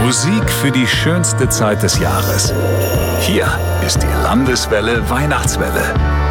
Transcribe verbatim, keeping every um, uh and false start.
Musik für die schönste Zeit des Jahres. Hier ist die Landeswelle Weihnachtswelle.